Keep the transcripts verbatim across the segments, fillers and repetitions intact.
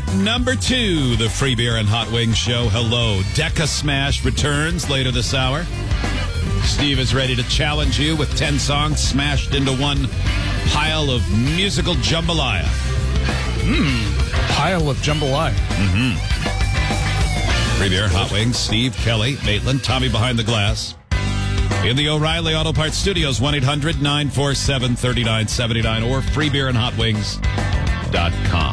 number two, the Free Beer and Hot Wings Show. Hello. Deca Smash returns later this hour. Steve is ready to challenge you with ten songs smashed into one pile of musical jambalaya. Mmm, pile of jambalaya. Mm-hmm. Free Beer, Hot Wings, Steve, Kelly, Maitland, Tommy behind the glass. In the O'Reilly Auto Parts Studios, one eight hundred nine four seven three nine seven nine or free beer and hot wings dot com.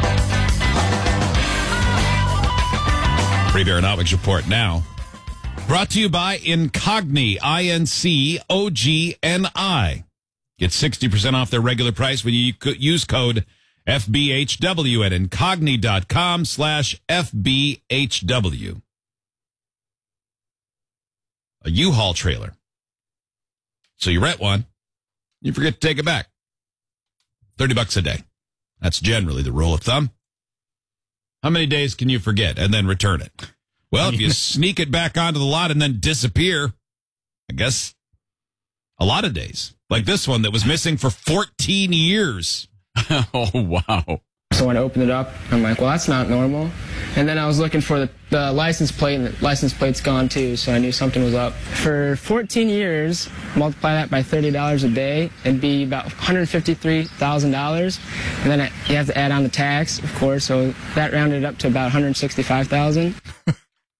Free Beer and Hot Wings Report now. Brought to you by Incogni, I N C O G N I. Get sixty percent off their regular price when you use code F B H W at incogni.com slash FBHW. A U-Haul trailer. So you rent one, you forget to take it back. thirty bucks a day. That's generally the rule of thumb. How many days can you forget and then return it? Well, if you sneak it back onto the lot and then disappear, I guess a lot of days. Like this one that was missing for fourteen years. Oh, wow. So when I opened it up, I'm like, well, that's not normal. And then I was looking for the, the license plate, and the license plate's gone too, so I knew something was up. For fourteen years, multiply that by thirty dollars a day, it'd be about one hundred fifty-three thousand dollars. And then you have to add on the tax, of course, so that rounded up to about one hundred sixty-five thousand dollars.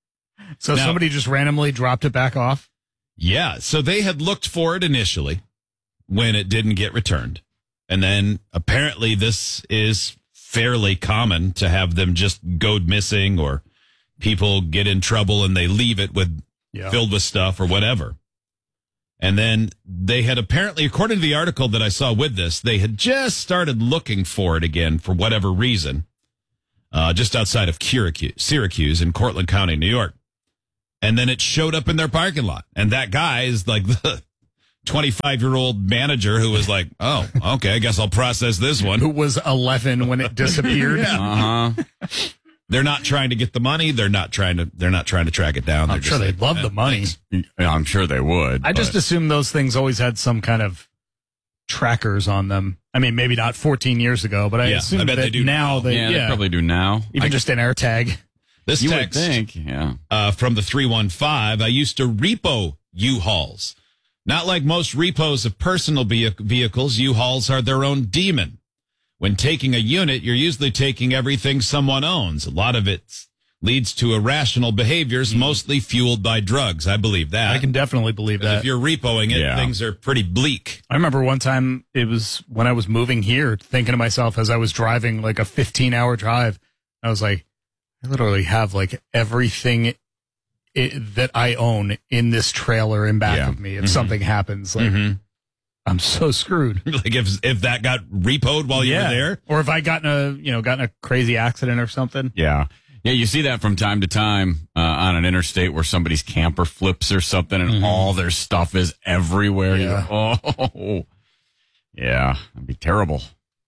So now, somebody just randomly dropped it back off? Yeah, so they had looked for it initially when it didn't get returned. And then apparently this is fairly common to have them just go missing or people get in trouble and they leave it with yeah. filled with stuff or whatever. And then they had apparently, according to the article that I saw with this, they had just started looking for it again for whatever reason, uh, just outside of Syracuse, Syracuse in Cortland County, New York. And then it showed up in their parking lot. And that guy is like the twenty-five-year-old manager who was like, oh, okay, I guess I'll process this one. Who was eleven when it disappeared. yeah. Uh-huh. They're not trying to get the money. They're not trying to They're not trying to track it down. I'm They're sure they'd like, love eh, the money. Yeah, I'm sure they would. I but. just assumed those things always had some kind of trackers on them. I mean, maybe not fourteen years ago, but I yeah, assume I bet that they do now. now. They, yeah, yeah, they probably do now. Even I just an AirTag. This you text, would think, yeah. Uh, from the three one five, I used to repo U-Hauls. Not like most repos of personal vehicles, U-Hauls are their own demon. When taking a unit, you're usually taking everything someone owns. A lot of it leads to irrational behaviors, mm-hmm. mostly fueled by drugs. I believe that. I can definitely believe that. If you're repoing it, yeah. things are pretty bleak. I remember one time, it was when I was moving here, thinking to myself as I was driving like a fifteen-hour drive, I was like, I literally have like everything it, that I own in this trailer in back yeah. of me. If mm-hmm. something happens, like mm-hmm. I'm so screwed. Like if if that got repoed while yeah. you were there, or if I got in a you know got in a crazy accident or something. Yeah, yeah. You see that from time to time uh, on an interstate where somebody's camper flips or something, and mm-hmm. all their stuff is everywhere. Yeah. Oh, yeah, that'd be terrible.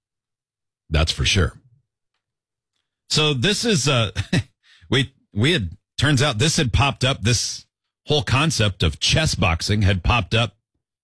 That's for sure. So this is uh, we we had turns out this had popped up. This whole concept of chess boxing had popped up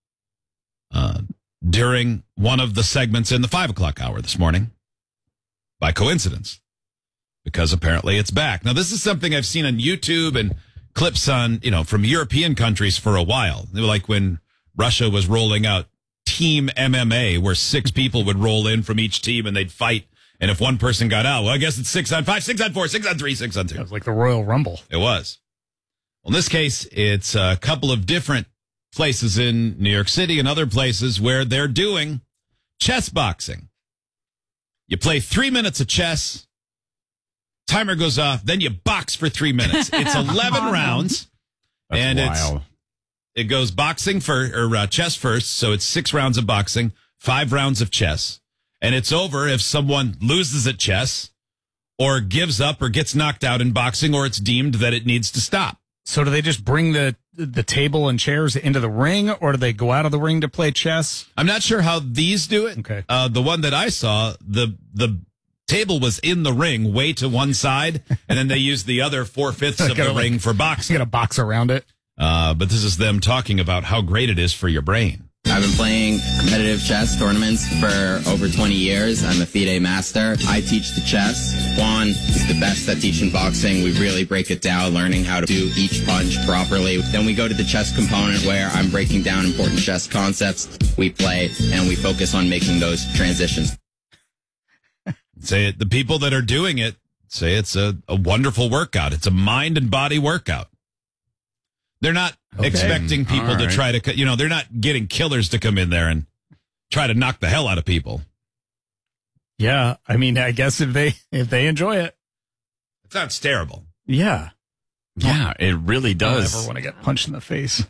uh, during one of the segments in the five o'clock hour this morning, by coincidence, because apparently it's back. Now this is something I've seen on YouTube and clips on you know from European countries for a while. Like when Russia was rolling out Team M M A, where six people would roll in from each team and they'd fight. And if one person got out, well, I guess it's six on five, six on four, six on three, six on two. It was like the Royal Rumble. It was. Well, in this case, it's a couple of different places in New York City and other places where they're doing chess boxing. You play three minutes of chess, timer goes off, then you box for three minutes. It's eleven rounds. That's and wild. it's it goes boxing for or uh, chess first, so it's six rounds of boxing, five rounds of chess. And it's over if someone loses at chess or gives up or gets knocked out in boxing or it's deemed that it needs to stop. So do they just bring the the table and chairs into the ring, or do they go out of the ring to play chess? I'm not sure how these do it. Okay. Uh, the one that I saw, the the table was in the ring way to one side, and then they used the other four-fifths of the like, ring for boxing. You got to box around it. Uh, but this is them talking about how great it is for your brain. I've been playing competitive chess tournaments for over twenty years. I'm a FIDE master. I teach the chess. Juan is the best at teaching boxing. We really break it down, learning how to do each punch properly. Then we go to the chess component where I'm breaking down important chess concepts. We play and we focus on making those transitions. Say it. The people that are doing it say it's a, a wonderful workout. It's a mind and body workout. They're not okay. expecting people All to right. try to, you know, they're not getting killers to come in there and try to knock the hell out of people. Yeah, I mean, I guess if they if they enjoy it, It sounds terrible. yeah, Yeah, it really I don't does. ever want to get punched in the face.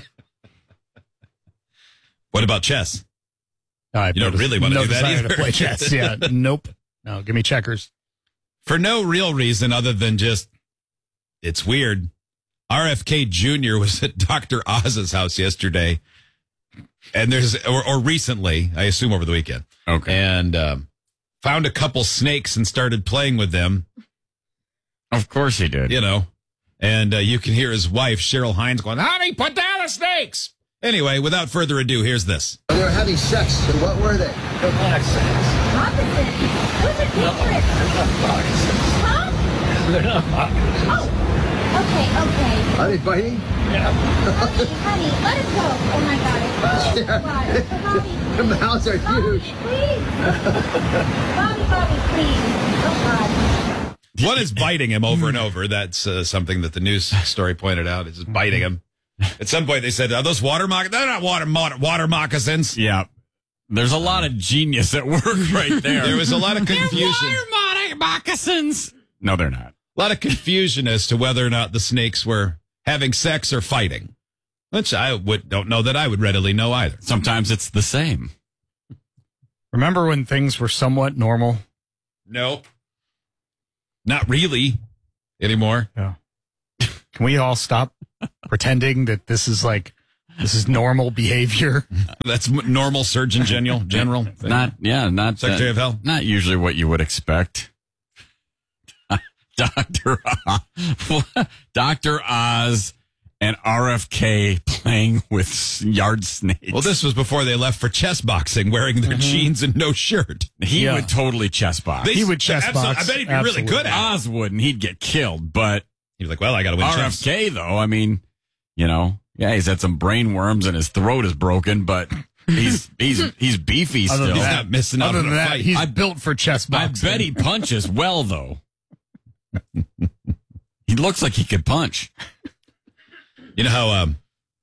What about chess? I You don't no- really wanna no do that desire either. to play chess. Yeah, nope. No, give me checkers. For no real reason other than just, it's weird. R F K Junior was at Doctor Oz's house yesterday, and there's, or, or recently, I assume over the weekend, Okay. and um, found a couple snakes and started playing with them, Of course he did. you know, and uh, you can hear his wife, Cheryl Hines, going, honey, put down the snakes. Anyway, without further ado, here's this. They were having sex. So what were they? Opposite. Those are different. Huh? They're not Oh. Okay, okay. Are they biting? Honey, honey, let it go. Oh my God. Oh, Yeah. God. Bobby. The mouths are Bobby, huge. please. Bobby, Bobby, please. Oh God. One is biting him over and over. That's uh, something that the news story pointed out. Is biting him. At some point, they said, "Are those water moccasins? They're not water mo- water moccasins." Yeah. There's a lot of genius at work right there. There was a lot of confusion. They're water moccasins. No, they're not. A lot of confusion as to whether or not the snakes were having sex or fighting, which I would don't know that I would readily know either. Sometimes it's the same. Remember when things were somewhat normal? No, not really anymore. Yeah. Can we all stop pretending that this is like this is normal behavior? That's m- normal Surgeon General. General, Not, yeah, not Secretary uh, of Health. Not usually what you would expect. Doctor Oz, Doctor Oz and R F K playing with s- yard snakes. Well, this was before they left for chess boxing, wearing their jeans and no shirt. he Yeah. would totally chess box. They- He would chess absolutely- box. I bet he'd be really Absolutely. good at it. Oz would, and he'd get killed. But He's like, well, I got to win R chess. F K, though, I mean, you know, yeah, he's had some brain worms and his throat is broken, but he's he's he's beefy Other still. than He's that- not missing out Other on than a that, fight. he's I- built for chess I boxing. bet he punches well, though. He looks like he could punch. You know how um,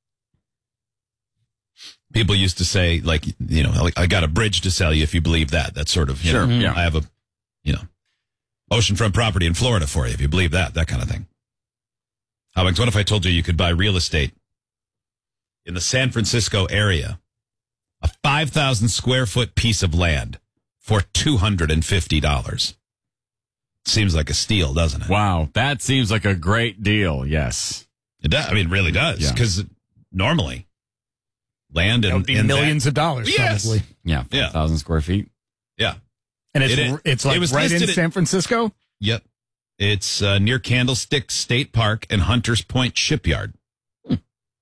people used to say, like, you know, like, I got a bridge to sell you if you believe that. That's sort of, you Sure, know, yeah. I have a, you know, oceanfront property in Florida for you if you believe that, that kind of thing. How about, what if I told you you could buy real estate in the San Francisco area, a five thousand square foot piece of land for two hundred fifty dollars? Seems like a steal, doesn't it? Wow, that seems like a great deal. Yes. It does. I mean, it really does. Yeah. Because normally, land That and would be and millions that- of dollars, Yes. probably. Yeah, Yeah. five thousand square feet. Yeah. And it's It is- it's it like was right in listed at- San Francisco. Yep. It's uh, near Candlestick State Park and Hunters Point Shipyard. Hmm.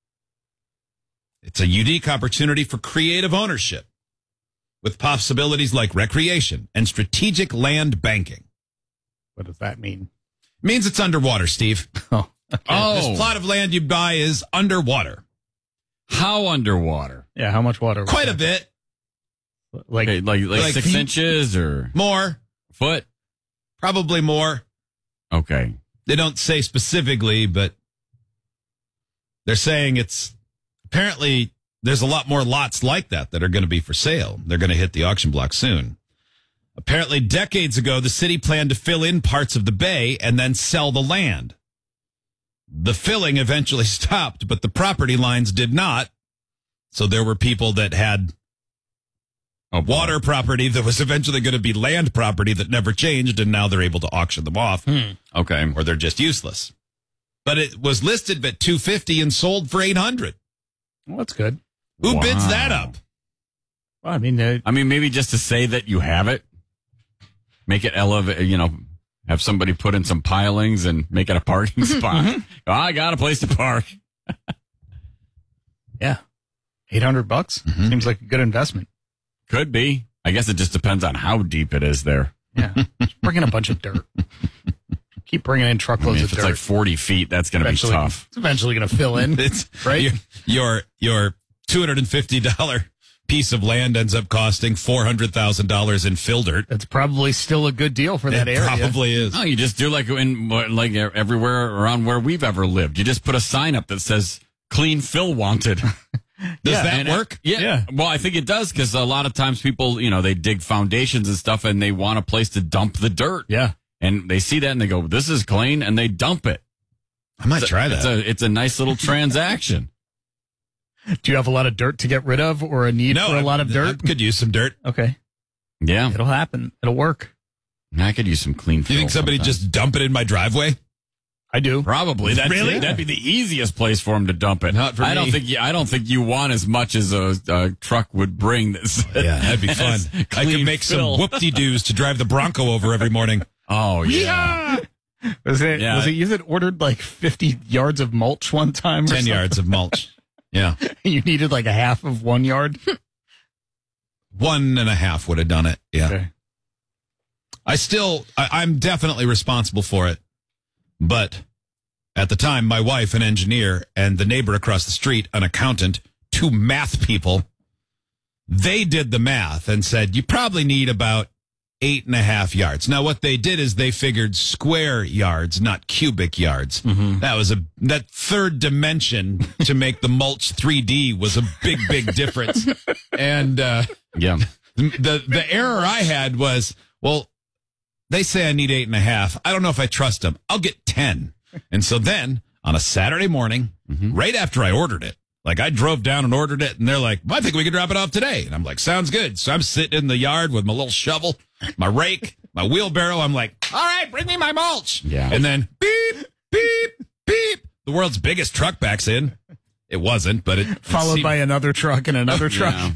It's a unique opportunity for creative ownership with possibilities like recreation and strategic land banking. What does that mean? Means it's underwater, Steve. Oh, Oh, This plot of land you buy is underwater. how underwater? yeah. How much water? was Quite a that? bit. Like Okay, like like, Like six feet? inches or More. foot? Probably more. Okay. They don't say specifically, but they're saying it's apparently there's a lot more lots like that that are going to be for sale. They're going to hit the auction block soon. Apparently, decades ago, the city planned to fill in parts of the bay and then sell the land. The filling eventually stopped, but the property lines did not. So there were people that had Oh, boy. water property that was eventually going to be land property that never changed, and now they're able to auction them off. Okay. Or they're just useless. But it was listed at two fifty and sold for eight hundred. well, that's good. Who Wow. bids that up? Well, I mean, uh, I mean, maybe just to say that you have it, make it elevate, you know, have somebody put in some pilings and make it a parking spot. Oh, I got a place to park. yeah. eight hundred bucks? Mm-hmm. Seems like a good investment. Could be. I guess it just depends on how deep it is there. Yeah. Just bring in a bunch of dirt. Keep bringing in I truckloads mean, of if it's dirt. like forty feet, that's going to be Eventually- tough. It's eventually going to fill in. It's Right? Your your, your two hundred fifty dollars piece of land ends up costing four hundred thousand dollars in fill dirt. That's probably still a good deal for that It area. probably is. No, you just do like in like everywhere around where we've ever lived. You just put a sign up that says "Clean Fill Wanted." Does Yeah, that And, work? Yeah. Yeah. Well, I think it does because a lot of times people, you know, they dig foundations and stuff and they want a place to dump the dirt. Yeah. And they see that and they go, "This is clean," and they dump it. I might It's a- try that. It's a it's a nice little transaction. Do you have a lot of dirt to get rid of or a need no, for a lot of I- dirt? I could use some dirt. Okay. Yeah, It'll happen. It'll work. I could use some clean. Do you think fill somebody sometimes. just dump it in my driveway? I do. Probably. That's Really? That'd be the easiest place for him to dump it. Not for I don't me. think you, I don't think you want as much as a, a truck would bring. This. Yeah, that'd be fun. As I could clean make fill. some whoop-de-doos to drive the Bronco over every morning. Oh yeah. Was it, Yeah. was it you that ordered like fifty yards of mulch one time? Or Ten something? yards of mulch. Yeah. You needed like a half of one yard? One and a half would have done it. Yeah. Okay. I still, I, I'm definitely responsible for it. But at the time, my wife, an engineer, and the neighbor across the street, an accountant, two math people, they did the math and said, you probably need about eight and a half yards. Now, what they did is they figured square yards, not cubic yards. That was a, that third dimension to make the mulch three D was a big, big difference. And, uh, Yeah. the the error I had was, well, they say I need eight and a half. I don't know if I trust them. I'll get ten. And so then on a Saturday morning, right after I ordered it, like I drove down and ordered it, and they're like, well, I think we can drop it off today. And I'm like, sounds good. So I'm sitting in the yard with my little shovel, my rake, my wheelbarrow. I'm like, all right, bring me my mulch. Yeah. And then beep, beep, beep. The world's biggest truck backs in. It wasn't, but it Followed seemed- by another truck and another truck. Yeah.